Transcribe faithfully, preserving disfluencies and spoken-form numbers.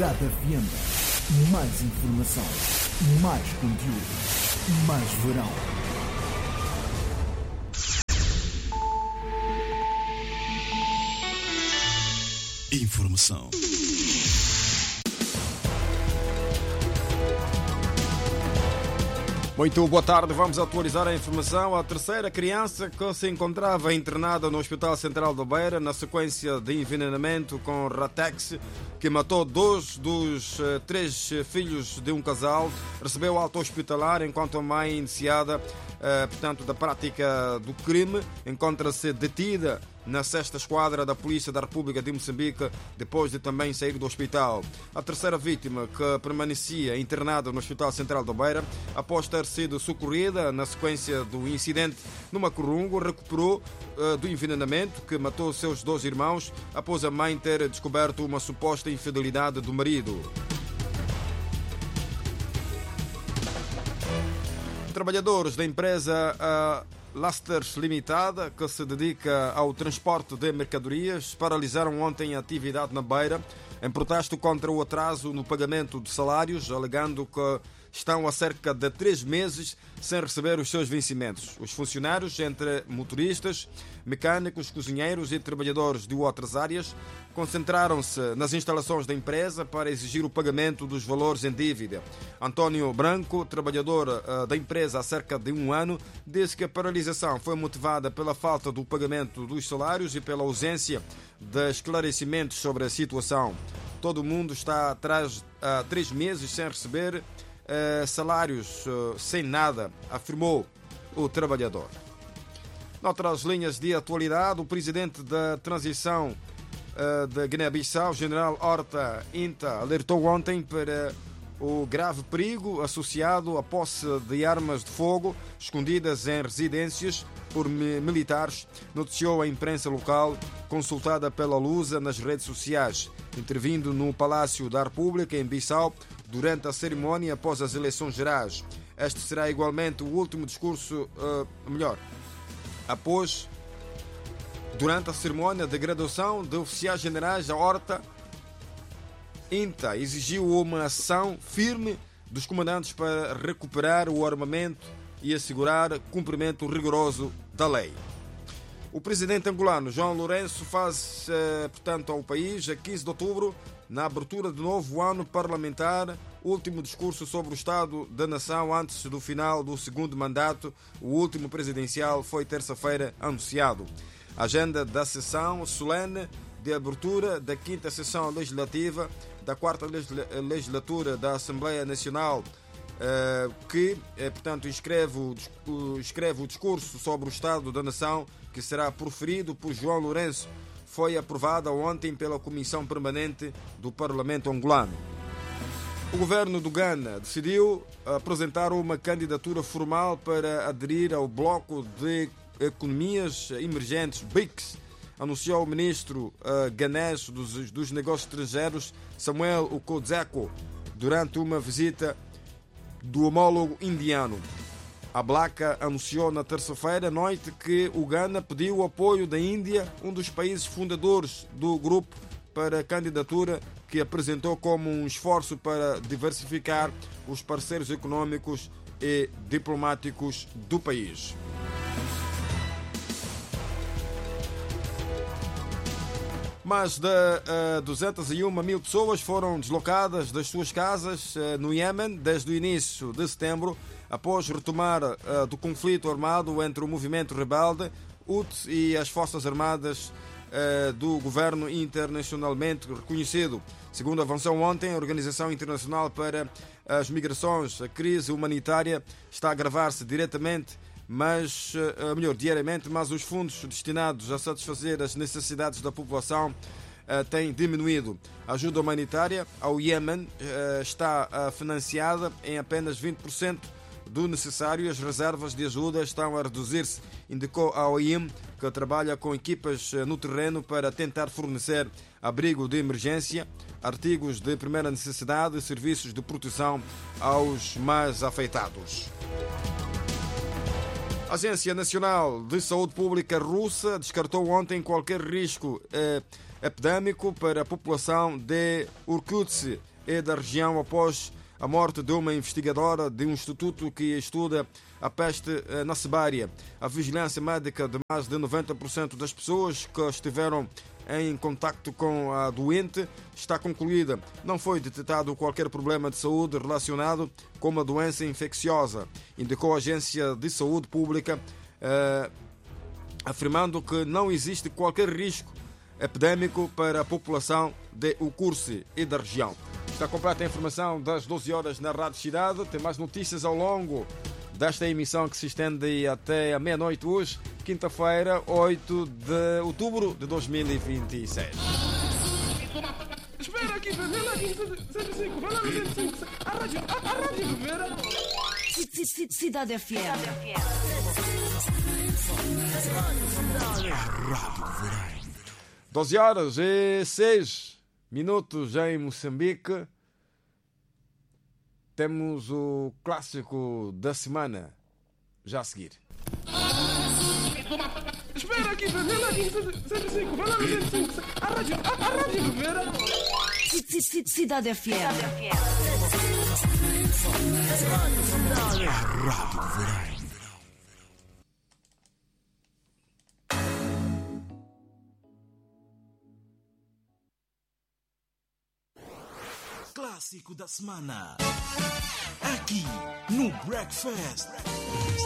Cidade F M. Mais informação, mais conteúdo, mais verão. Informação. Muito boa tarde, vamos atualizar a informação. A terceira criança que se encontrava internada no Hospital Central da Beira na sequência de envenenamento com Ratex, que matou dois dos uh, três filhos de um casal, recebeu alta hospitalar, enquanto a mãe iniciada uh, portanto, da prática do crime encontra-se detida na sexta esquadra da Polícia da República de Moçambique, depois de também sair do hospital. A terceira vítima, que permanecia internada no Hospital Central da Beira, após ter sido socorrida na sequência do incidente no Macurungo, recuperou uh, do envenenamento que matou seus dois irmãos após a mãe ter descoberto uma suposta infidelidade do marido. Trabalhadores da empresa uh, Lasters Limitada, que se dedica ao transporte de mercadorias, paralisaram ontem a atividade na Beira em protesto contra o atraso no pagamento de salários, alegando que estão há cerca de três meses sem receber os seus vencimentos. Os funcionários, entre motoristas, mecânicos, cozinheiros e trabalhadores de outras áreas, concentraram-se nas instalações da empresa para exigir o pagamento dos valores em dívida. António Branco, trabalhador uh, da empresa há cerca de um ano, disse que a paralisação foi motivada pela falta do pagamento dos salários e pela ausência de esclarecimentos sobre a situação. Todo mundo está atrás há três meses sem receber Uh, salários uh, sem nada, afirmou o trabalhador. Noutras linhas de atualidade, o presidente da transição uh, da Guiné-Bissau, general Horta Inta, alertou ontem para o grave perigo associado à posse de armas de fogo escondidas em residências por militares, noticiou a imprensa local, consultada pela Lusa nas redes sociais. Intervindo no Palácio da República, em Bissau, durante a cerimónia após as eleições gerais. Este será igualmente o último discurso, uh, melhor, após, durante a cerimónia de graduação de oficiais generais, a Horta Inta exigiu uma ação firme dos comandantes para recuperar o armamento e assegurar cumprimento rigoroso da lei. O presidente angolano João Lourenço faz, uh, portanto, ao país, a quinze de outubro, na abertura do novo ano parlamentar, último discurso sobre o Estado da Nação antes do final do segundo mandato. O último presidencial foi terça-feira anunciado. A agenda da sessão solene de abertura da quinta sessão legislativa da quarta legislatura da Assembleia Nacional, que, portanto, escreve o, escreve o discurso sobre o Estado da Nação, que será proferido por João Lourenço, foi aprovada ontem pela Comissão Permanente do Parlamento Angolano. O governo do Ghana decidiu apresentar uma candidatura formal para aderir ao Bloco de Economias Emergentes, B R I C S, anunciou o ministro uh, ganês dos, dos Negócios Estrangeiros, Samuel Okodzeko, durante uma visita do homólogo indiano. A Blaca anunciou na terça-feira à noite que o Ghana pediu o apoio da Índia, um dos países fundadores do grupo, para a candidatura que apresentou como um esforço para diversificar os parceiros econômicos e diplomáticos do país. Mais de uh, duzentas e uma mil pessoas foram deslocadas das suas casas uh, no Iêmen desde o início de setembro, após retomar uh, do conflito armado entre o movimento rebelde Houthi e as forças armadas uh, do governo internacionalmente reconhecido. Segundo avançou ontem a Organização Internacional para as Migrações, a crise humanitária está a agravar-se diretamente, mas, uh, melhor, diariamente, mas os fundos destinados a satisfazer as necessidades da população uh, têm diminuído. A ajuda humanitária ao Iêmen uh, está uh, financiada em apenas vinte por cento do necessário e as reservas de ajuda estão a reduzir-se, indicou a O I M, que trabalha com equipas uh, no terreno para tentar fornecer abrigo de emergência, artigos de primeira necessidade e serviços de proteção aos mais afetados. A Agência Nacional de Saúde Pública russa descartou ontem qualquer risco eh, epidémico para a população de Irkutsk, e da região após a morte de uma investigadora de um instituto que estuda a peste na Sibéria. A vigilância médica de mais de noventa por cento das pessoas que estiveram em contacto com a doente está concluída. Não foi detectado qualquer problema de saúde relacionado com uma doença infecciosa, indicou a Agência de Saúde Pública, eh, afirmando que não existe qualquer risco epidémico para a população de Ucursi e da região. Está completa a informação das doze horas na Rádio Cidade. Tem mais notícias ao longo desta emissão que se estende até a meia-noite hoje, quinta-feira, oito de outubro de dois mil e vinte e seis. Espera aqui, vê lá aqui, cento e cinco, vai lá no cento e cinco. A rádio, a, a rádio do Vera. Cidade F M. doze horas e seis minutos em Moçambique. Temos o clássico da semana já a seguir. Espera aqui, vê lá aqui, cento e cinco, vai lá no cento e cinco. A rádio, a, a rádio do Vera. Cidade F M. Rádio Verão. Clássico da semana. Aqui no Breakfast.